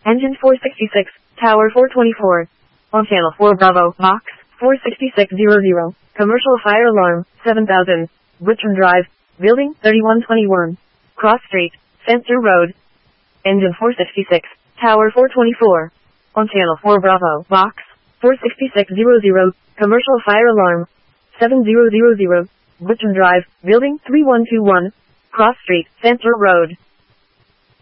Engine 466, Tower 424. On channel 4 Bravo, Box 46600. Commercial fire alarm, 7000. Richmond Drive, Building 3121. Cross Street, Spencer Road. Engine 466, Tower 424. On channel 4 Bravo, Box 46600. Commercial fire alarm, 7000. Richmond Drive, Building 3121. Cross Street, Spencer Road.